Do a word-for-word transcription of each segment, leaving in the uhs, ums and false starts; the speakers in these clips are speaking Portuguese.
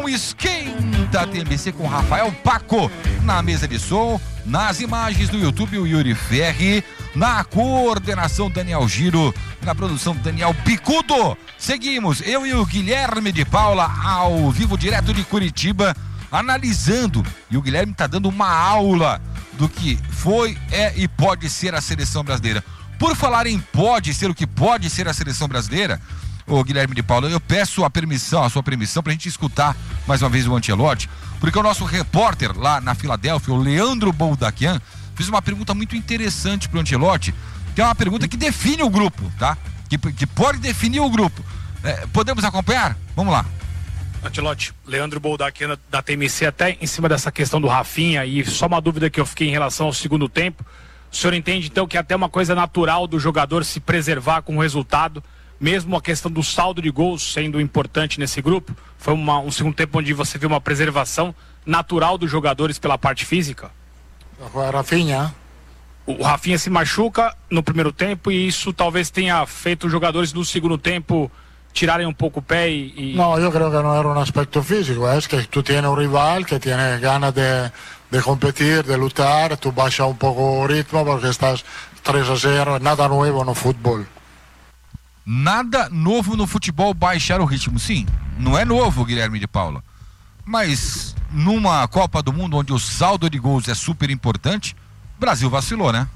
Esquenta T M C com Rafael Paco na mesa de som, nas imagens do YouTube o Yuri Ferri, na coordenação Daniel Giro, na produção Daniel Picudo. Seguimos, eu e o Guilherme de Paula ao vivo direto de Curitiba, analisando, e o Guilherme tá dando uma aula do que foi, é e pode ser a seleção brasileira. Por falar em pode ser o que pode ser a seleção brasileira, ô Guilherme de Paula, eu peço a permissão, a sua permissão pra gente escutar mais uma vez o Ancelotti, porque o nosso repórter lá na Filadélfia, o Leandro Boldaquian, fez uma pergunta muito interessante pro Ancelotti, que é uma pergunta que define o grupo, tá? Que, que pode definir o grupo. É, podemos acompanhar? Vamos lá. Ancelotti, Leandro Boldaquian da T M C, até em cima dessa questão do Rafinha, e só uma dúvida que eu fiquei em relação ao segundo tempo. O senhor entende então que é até uma coisa natural do jogador se preservar com o resultado, mesmo a questão do saldo de gols sendo importante nesse grupo? Foi uma, um segundo tempo onde você viu uma preservação natural dos jogadores pela parte física? O Rafinha. O Rafinha se machuca no primeiro tempo e isso talvez tenha feito os jogadores no segundo tempo tirarem um pouco o pé e... No, yo creo que no era un aspecto físico, es que tú tienes un rival que tiene ganas de, de competir, de luchar, tú bajas un poco el ritmo porque estás tres a cero, nada nuevo no fútbol. Nada novo no futebol baixar o ritmo, sim, não é novo, Guilherme de Paula, mas numa Copa do Mundo onde o saldo de gols é super importante, o Brasil vacilou, né?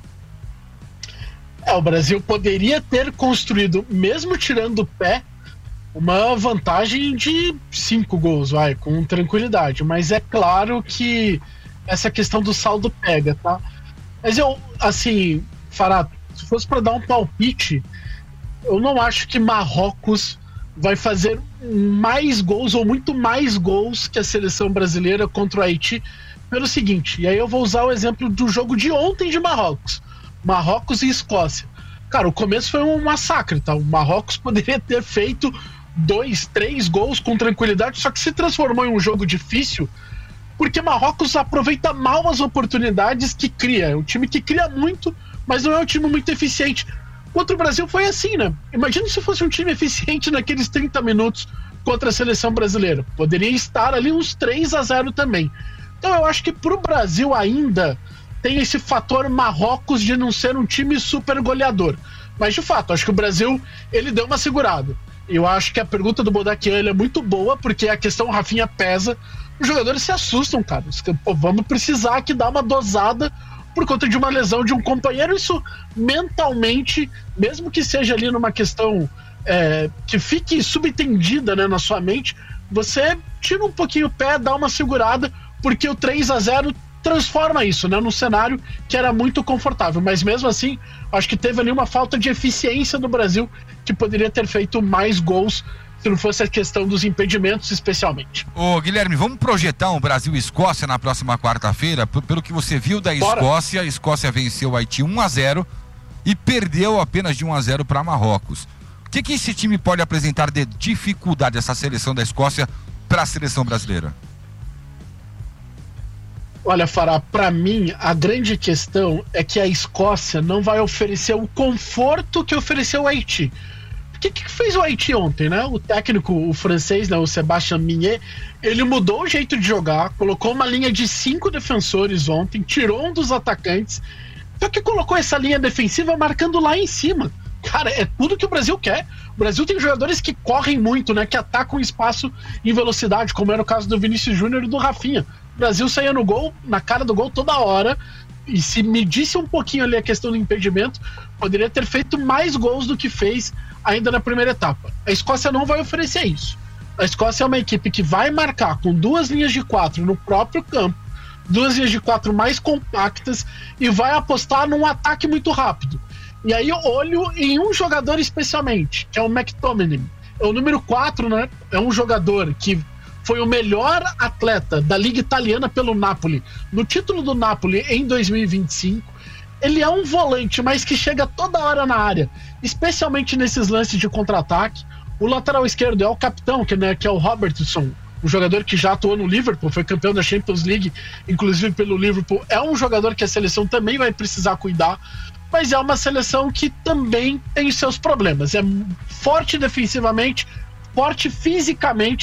É, o Brasil poderia ter construído, mesmo tirando o pé, uma vantagem de cinco gols, vai, com tranquilidade, mas é claro que essa questão do saldo pega, tá? Mas eu, assim, Fará, se fosse para dar um palpite, eu não acho que Marrocos vai fazer mais gols ou muito mais gols que a seleção brasileira contra o Haiti, pelo seguinte, e aí eu vou usar o exemplo do jogo de ontem de Marrocos, Marrocos e Escócia. Cara, o começo foi um massacre, tá? O Marrocos poderia ter feito dois, três gols com tranquilidade, só que se transformou em um jogo difícil, porque Marrocos aproveita mal as oportunidades que cria. É um time que cria muito, mas não é um time muito eficiente. Contra o Brasil foi assim, né? Imagina se fosse um time eficiente naqueles trinta minutos contra a seleção brasileira. Poderia estar ali uns três a zero também. Então eu acho que pro Brasil ainda tem esse fator Marrocos de não ser um time super goleador. Mas de fato, acho que o Brasil, ele deu uma segurada. Eu acho que a pergunta do Boldaquian é muito boa, porque a questão Rafinha pesa. Os jogadores se assustam, cara. Pô, vamos precisar aqui dar uma dosada por conta de uma lesão de um companheiro. Isso mentalmente, mesmo que seja ali numa questão é, que fique subentendida, né, na sua mente, você tira um pouquinho o pé, dá uma segurada, porque o três a zero transforma isso, né, num cenário que era muito confortável, mas mesmo assim, acho que teve ali uma falta de eficiência do Brasil, que poderia ter feito mais gols se não fosse a questão dos impedimentos, especialmente. Ô Guilherme, vamos projetar um Brasil e Escócia na próxima quarta-feira? P- pelo que você viu da Escócia, a Escócia venceu o Haiti um a zero e perdeu apenas de um a zero para Marrocos. O que que esse time pode apresentar de dificuldade, essa seleção da Escócia, para a seleção brasileira? Olha, Fará, para mim, a grande questão é que a Escócia não vai oferecer o conforto que ofereceu o Haiti. O que, que fez o Haiti ontem, né? O técnico, o francês, né, o Sébastien Mignet, ele mudou o jeito de jogar, colocou uma linha de cinco defensores ontem, tirou um dos atacantes, só que colocou essa linha defensiva marcando lá em cima. Cara, é tudo que o Brasil quer. O Brasil tem jogadores que correm muito, né? Que atacam o espaço em velocidade, como era o caso do Vinícius Júnior e do Rafinha. O Brasil saía no gol, na cara do gol toda hora, e se medisse um pouquinho ali a questão do impedimento, poderia ter feito mais gols do que fez ainda na primeira etapa. A Escócia não vai oferecer isso. A Escócia é uma equipe que vai marcar com duas linhas de quatro no próprio campo, duas linhas de quatro mais compactas, e vai apostar num ataque muito rápido. E aí eu olho em um jogador especialmente, que é o McTominay. É o número quatro, né? É um jogador que foi o melhor atleta da Liga Italiana pelo Napoli, no título do Napoli em dois mil e vinte e cinco. Ele é um volante, mas que chega toda hora na área, especialmente nesses lances de contra-ataque. O lateral esquerdo é o capitão, que, né, que é o Robertson, um jogador que já atuou no Liverpool, foi campeão da Champions League, inclusive pelo Liverpool. É um jogador que a seleção também vai precisar cuidar, mas é uma seleção que também tem os seus problemas. É forte defensivamente, forte fisicamente,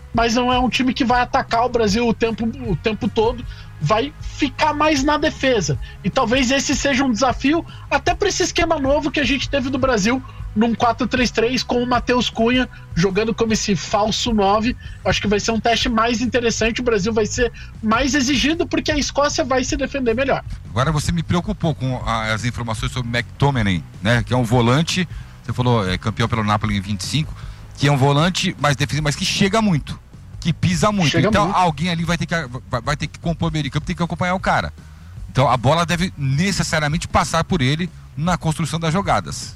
mas não é um time que vai atacar o Brasil o tempo, o tempo todo, vai ficar mais na defesa. E talvez esse seja um desafio até para esse esquema novo que a gente teve do Brasil num quatro três três com o Matheus Cunha jogando como esse falso nove. Acho que vai ser um teste mais interessante, o Brasil vai ser mais exigido porque a Escócia vai se defender melhor. Agora você me preocupou com a, as informações sobre o McTominay, né, que é um volante, você falou, é campeão pelo Napoli em vinte e cinco, que é um volante mais defensivo, mas que chega muito, que pisa muito. Chega então muito. Alguém ali vai ter que vai, vai ter que compor o meio de campo, tem que acompanhar o cara. Então a bola deve necessariamente passar por ele na construção das jogadas.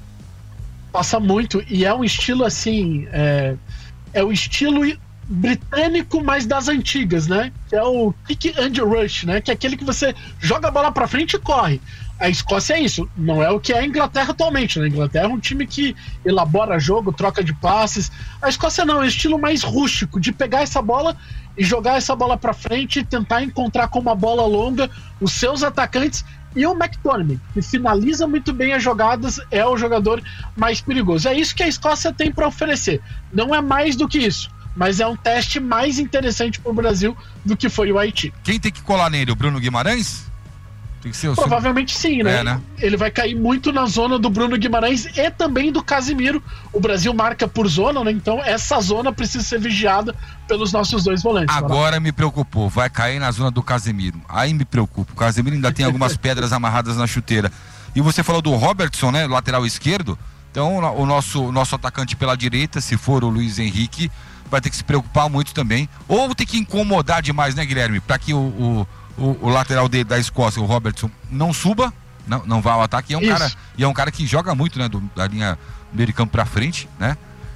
Passa muito, e é um estilo assim, é, é o estilo britânico, mas das antigas, né? Que é o kick and rush, né? Que é aquele que você joga a bola pra frente e corre. A Escócia é isso, não é o que é a Inglaterra atualmente, né? A Inglaterra é um time que elabora jogo, troca de passes. A Escócia não, é um estilo mais rústico, de pegar essa bola e jogar essa bola pra frente e tentar encontrar com uma bola longa os seus atacantes. E o McTominay, que finaliza muito bem as jogadas, é o jogador mais perigoso. É isso que a Escócia tem para oferecer. Não é mais do que isso, mas é um teste mais interessante para o Brasil do que foi o Haiti. Quem tem que colar nele? O Bruno Guimarães? Tem que ser o Provavelmente seu... sim, né? É, né? Ele vai cair muito na zona do Bruno Guimarães e também do Casimiro. O Brasil marca por zona, né? Então essa zona precisa ser vigiada pelos nossos dois volantes. Agora me preocupou, vai cair na zona do Casemiro. Aí me preocupa. O Casemiro ainda tem algumas pedras amarradas na chuteira. E você falou do Robertson, né? Lateral esquerdo. Então o nosso, o nosso atacante pela direita, se for o Luiz Henrique, vai ter que se preocupar muito também. Ou ter que incomodar demais, né, Guilherme? Para que o, o, o, o lateral dele, da Escócia, o Robertson, não suba, não, não vá ao ataque. E é um, cara, e é um cara que joga muito, né? Do, da linha meio de campo pra frente, né?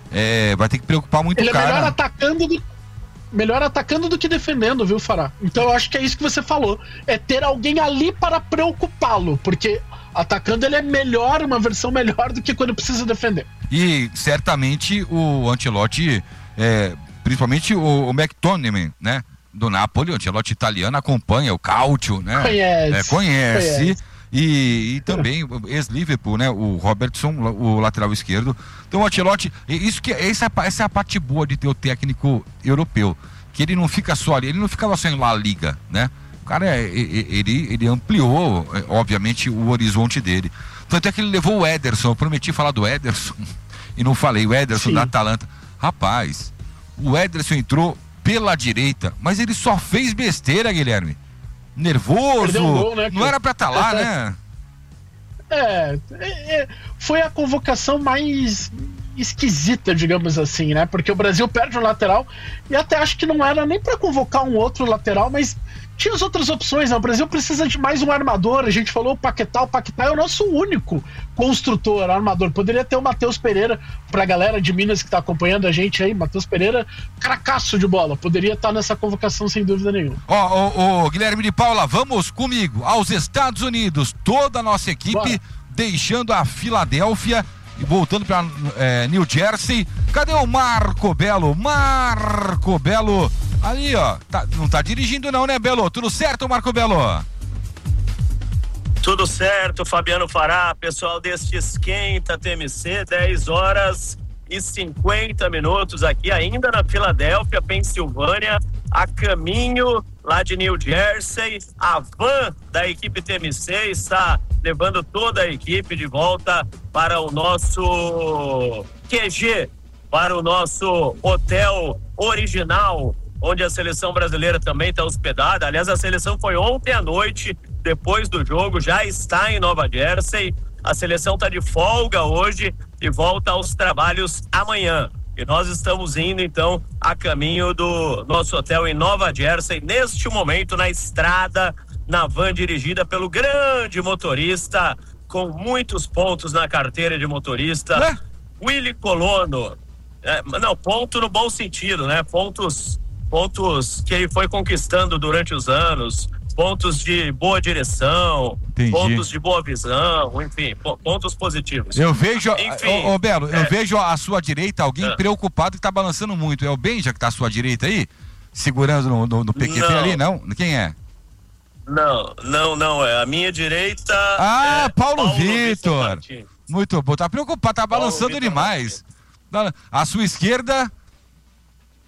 É, vai ter que preocupar muito Ele o cara. Ele é melhor atacando do Melhor atacando do que defendendo, viu, Fará? Então eu acho que é isso que você falou. É ter alguém ali para preocupá-lo. Porque atacando ele é melhor, uma versão melhor do que quando precisa defender. E certamente o Ancelotti, é, principalmente o, o McTominay, né? Do Napoli, o Ancelotti italiano acompanha o Cautio, né? Conhece. É, conhece. conhece. E, e também ex-Liverpool, né? O Robertson, o lateral esquerdo. Então o Ancelotti, isso que, essa, essa é a parte boa de ter o técnico europeu, que ele não fica só ali, ele não ficava só em La Liga, né? O cara, ele, ele ampliou, obviamente, o horizonte dele. Tanto é que ele levou o Ederson, eu prometi falar do Ederson, e não falei, o Ederson Sim. da Atalanta. Rapaz, o Ederson entrou pela direita, mas ele só fez besteira, Guilherme. Nervoso, um gol, né, não era pra estar tá lá, né? É, é, foi a convocação mais esquisita, digamos assim, né? Porque o Brasil perde um lateral e até acho que não era nem pra convocar um outro lateral, mas tinha as outras opções, né? O Brasil precisa de mais um armador, a gente falou o Paquetá, o Paquetá é o nosso único construtor, armador. Poderia ter o Matheus Pereira, pra galera de Minas que tá acompanhando a gente aí, Matheus Pereira, cracaço de bola, poderia estar nessa convocação sem dúvida nenhuma. Ó, oh, oh, Guilherme de Paula, vamos comigo aos Estados Unidos, toda a nossa equipe Bora. deixando a Filadélfia e voltando para é, New Jersey. Cadê o Marco Belo? Marco Belo ali, ó, tá, não tá dirigindo não, né, Belo? Tudo certo, Marco Belo? Tudo certo, Fabiano Fará, pessoal deste Esquenta T M C, dez horas e cinquenta minutos aqui ainda na Filadélfia, Pensilvânia, a caminho lá de New Jersey. A van da equipe T M C está levando toda a equipe de volta para o nosso Q G, para o nosso hotel original, onde a seleção brasileira também está hospedada. Aliás, a seleção foi ontem à noite, depois do jogo, já está em Nova Jersey. A seleção está de folga hoje e volta aos trabalhos amanhã. E nós estamos indo, então, a caminho do nosso hotel em Nova Jersey, neste momento, na estrada, na van dirigida pelo grande motorista, com muitos pontos na carteira de motorista, é? Willy Colono. É, não, ponto no bom sentido, né? Pontos, pontos que ele foi conquistando durante os anos, pontos de boa direção, Entendi. pontos de boa visão, enfim, pontos positivos. Eu vejo, enfim, ô, ô Belo, é, eu vejo à sua direita alguém é. preocupado que tá balançando muito. É o Benja que tá à sua direita aí? Segurando no, no, no P Q P não. ali, não? Quem é? Não, não, não, é a minha direita. Ah, é Paulo, Paulo Vitor. Vitor. Muito bom, tá preocupado, tá balançando demais. A sua esquerda?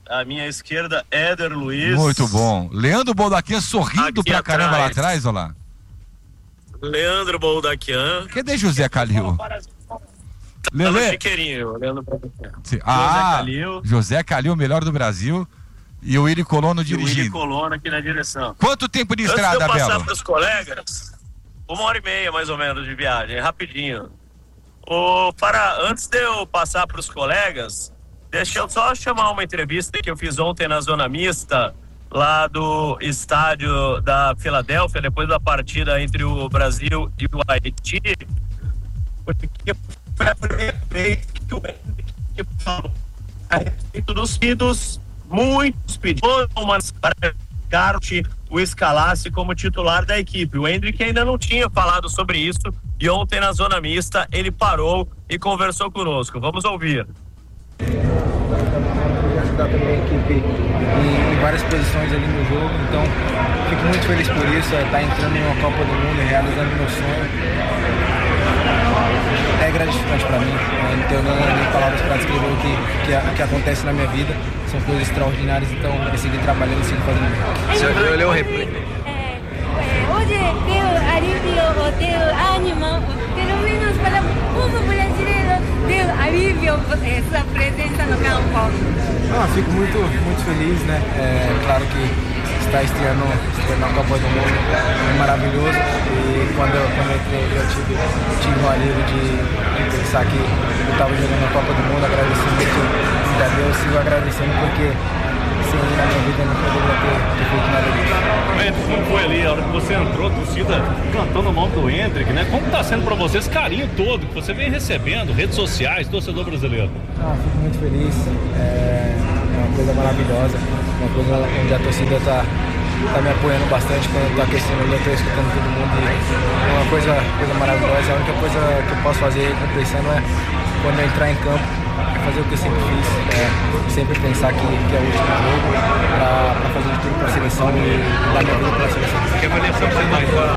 À minha esquerda, Éder Luiz. Muito bom. Leandro Boldaquian sorrindo Aqui pra caramba atrás. lá atrás, olha lá. Leandro Boldaquian. Cadê José Calil? Lele. Lele. Chiqueirinho, Leandro Boldaquian. Ah, José Calil. José Calil, melhor do Brasil. E o Iri Colono E o dirigindo. Iri Colono aqui na direção. Quanto tempo de Antes estrada, de eu passar Belo? para os colegas, uma hora e meia mais ou menos de viagem, rapidinho. O, para, antes de eu passar para os colegas, deixa eu só chamar uma entrevista que eu fiz ontem na Zona Mista, lá do estádio da Filadélfia, depois da partida entre o Brasil e o Haiti. Porque foi a primeira vez que o Henrique falou a respeito dos pedidos, muitos pedidos, mas para que o escalasse como titular da equipe. O Hendrick ainda não tinha falado sobre isso e ontem na Zona Mista ele parou e conversou conosco. Vamos ouvir. Ajudar também a equipe em, em várias posições ali no jogo, então fico muito feliz por isso, é, tá entrando em uma Copa do Mundo, realizando meu sonho. É gratificante para mim, né? Não tenho nem, nem palavras para descrever o que, que, que acontece na minha vida, são coisas extraordinárias, então é seguir trabalhando e seguir fazendo bem. Você olhou o replay? Hoje deu alívio ou deu ânimo, pelo menos para o povo brasileiro, deu alívio essa presença no campo. Ah, fico muito, muito feliz, né? É claro que estar estreando, estreando na Copa do Mundo é maravilhoso e quando eu, quando eu entrei eu tive, tive o alívio de, de pensar que eu estava jogando na Copa do Mundo, agradecendo muito, muito a Deus, sigo agradecendo porque sem ele na minha vida eu não poderia ter, ter feito nada disso. Hendrick, como foi ali a hora que você entrou, a torcida cantando o nome do Hendrick, né? Como está sendo para você esse carinho todo que você vem recebendo, redes sociais, torcedor brasileiro? Ah, fico muito feliz, é, é uma coisa maravilhosa, uma coisa onde a torcida está tá me apoiando bastante quando eu tô aquecendo ali, eu tô escutando todo mundo e é uma coisa, coisa maravilhosa. A única coisa que eu posso fazer compensando é quando eu entrar em campo, é fazer o que eu sempre fiz, é sempre pensar que, que é o último jogo para fazer de tudo para a seleção e dar minha vida para a seleção. Que avaliação você dá?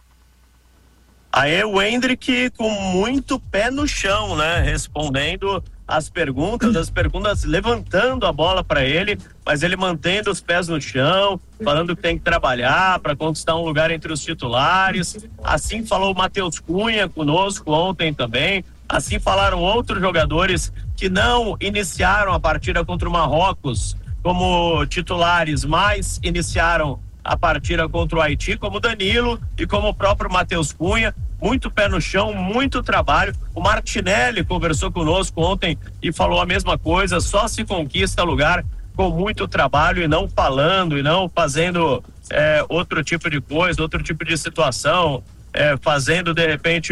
Aí o Hendrick com muito pé no chão, né? Respondendo as perguntas, as perguntas levantando a bola para ele, mas ele mantendo os pés no chão, falando que tem que trabalhar para conquistar um lugar entre os titulares. Assim falou o Matheus Cunha conosco ontem também. Assim falaram outros jogadores que não iniciaram a partida contra o Marrocos como titulares, mas iniciaram a partida contra o Haiti, como Danilo e como o próprio Matheus Cunha. Muito pé no chão, muito trabalho. O Martinelli conversou conosco ontem e falou a mesma coisa, só se conquista lugar com muito trabalho e não falando e não fazendo é, outro tipo de coisa, outro tipo de situação, é, fazendo de repente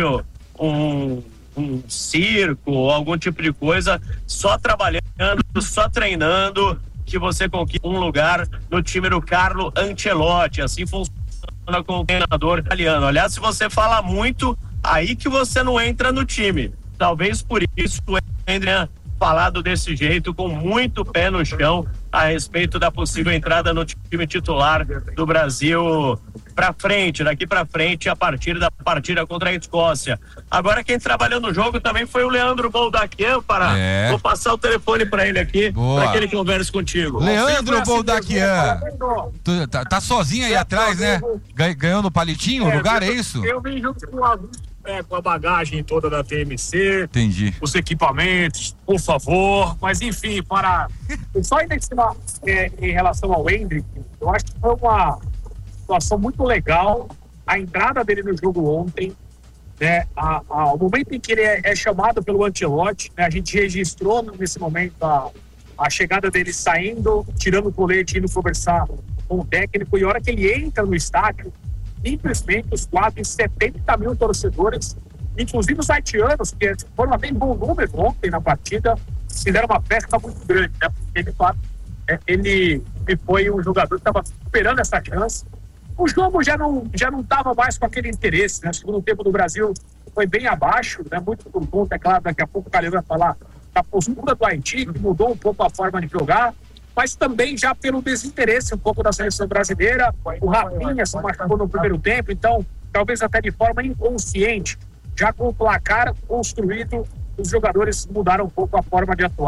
um, um circo ou algum tipo de coisa, só trabalhando, só treinando, que você conquista um lugar no time do Carlo Ancelotti. Assim funciona com o treinador italiano. Aliás, se você fala muito, aí que você não entra no time. Talvez por isso o Hendrick falado desse jeito, com muito pé no chão a respeito da possível entrada no time titular do Brasil para frente, daqui para frente, a partir da partida contra a Escócia. Agora quem trabalhou no jogo também foi o Leandro Boldaquian, para É. vou passar o telefone para ele aqui, para que ele converse contigo. Leandro Boldaquian, tu tá, tá sozinho aí atrás, né? Gan- Ganhou no palitinho o lugar, é isso? Eu vim junto com a, é, com a bagagem toda da T M C, Entendi. os equipamentos, por favor. Mas enfim, para só ainda em cima, é, em relação ao Hendrick, eu acho que foi uma situação muito legal a entrada dele no jogo ontem, né? A, a, o momento em que ele é, é chamado pelo Ancelotti, né? A gente registrou nesse momento a, a chegada dele saindo, tirando o colete, indo conversar com o técnico, e a hora que ele entra no estádio, simplesmente os quase setenta mil torcedores, inclusive os haitianos, que foram até em bom número ontem na partida, fizeram uma festa muito grande, né? Porque, de fato, é, ele, ele foi um jogador que estava esperando essa chance. O jogo já não já não estava mais com aquele interesse, né? O segundo tempo do Brasil foi bem abaixo, né? Muito por conta, é claro, daqui a pouco o Calil vai falar da postura do Haiti, que mudou um pouco a forma de jogar, mas também já pelo desinteresse um pouco da seleção brasileira. O Rafinha se machucou no primeiro tempo, então talvez até de forma inconsciente, já com o placar construído, os jogadores mudaram um pouco a forma de atuar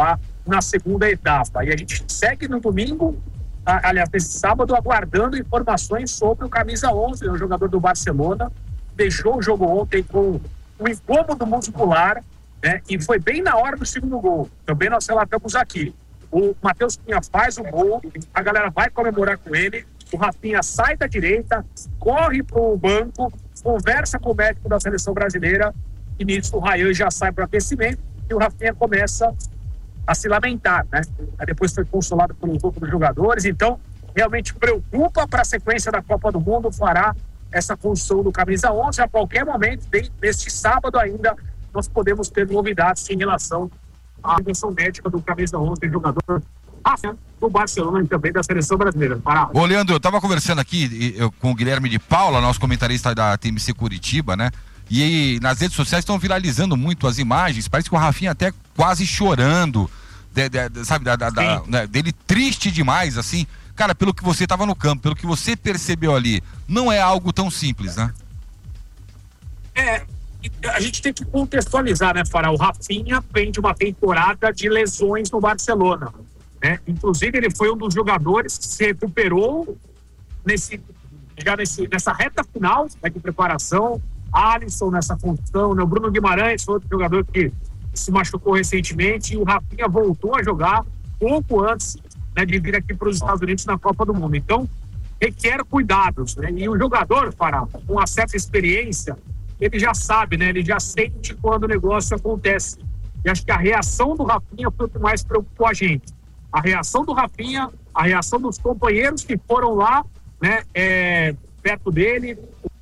na segunda etapa. E a gente segue no domingo, aliás, nesse sábado, aguardando informações sobre o camisa onze, o jogador do Barcelona. Deixou o jogo ontem com um incômodo muscular, né? E foi bem na hora do segundo gol. Também nós relatamos aqui. O Matheus Cunha faz o gol, a galera vai comemorar com ele, o Rafinha sai da direita, corre pro banco, conversa com o médico da seleção brasileira, e nisso o Ryan já sai para o aquecimento e o Rafinha começa a se lamentar, né? Aí depois foi consolado pelos outros jogadores, então realmente preocupa para a sequência da Copa do Mundo, fará essa função do camisa onze. A qualquer momento, neste sábado ainda, nós podemos ter novidades em relação à atenção médica do camisa onze, jogador do Barcelona e também da seleção brasileira. Pará. Ô, Leandro, eu tava conversando aqui eu, com o Guilherme de Paula, nosso comentarista da T M C Curitiba, né? E aí, nas redes sociais estão viralizando muito as imagens, parece que o Rafinha até quase chorando, de, de, de, sabe, da, da, da, né, dele triste demais, assim. Cara, pelo que você tava no campo, pelo que você percebeu ali, não é algo tão simples, né? É, a gente tem que contextualizar, né, Fará? O Rafinha vem de uma temporada de lesões no Barcelona, né? Inclusive, ele foi um dos jogadores que se recuperou nesse, já nesse, nessa reta final, né, de preparação. Alisson nessa função, né? O Bruno Guimarães foi outro jogador que se machucou recentemente, e o Rafinha voltou a jogar pouco antes, né, de vir aqui para os Estados Unidos na Copa do Mundo. Então, requer cuidados, né? E o jogador, Fará, com uma certa experiência, ele já sabe, né? Ele já sente quando o negócio acontece. E acho que a reação do Rafinha foi o que mais preocupou a gente. A reação do Rafinha, a reação dos companheiros que foram lá, né, é, perto dele.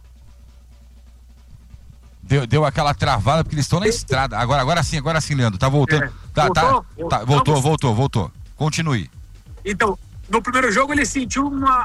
Deu, deu aquela travada porque eles estão na estrada. Agora, agora sim, agora sim, Leandro. Tá voltando. É. Tá, Voltou? tá, tá, voltou, voltou, voltou. Continue. Então, no primeiro jogo ele sentiu uma